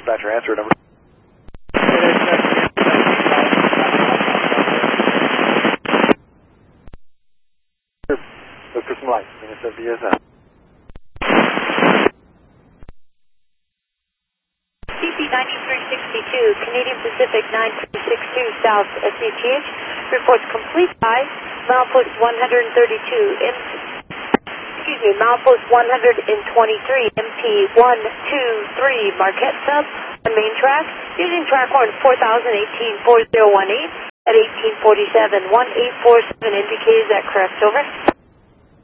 dispatcher, answer number. Look for some lights. Minus BSM. CP 9362, Canadian Pacific 9362 South SCTH, reports complete by milepost 132, milepost 123, MP 123, Marquette Sub, on main track, using track horn 4018-4018 at 1847, 1847 indicated that crest, over.